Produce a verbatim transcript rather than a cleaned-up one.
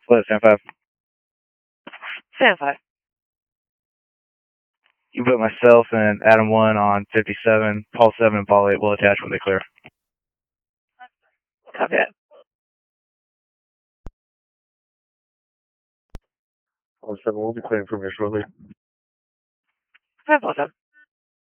Split, stand five. Stand five. You put myself and Adam one on fifty-seven. Paul seven and Paul eight will attach when they clear. Copy that. Paul seven will be clearing from here shortly. Five, Paul seven.